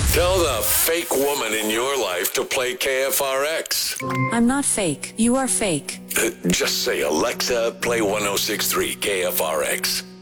Tell the fake woman in your life to play KFRX. I'm not fake. You are fake. Just say, Alexa, play 106.3 KFRX.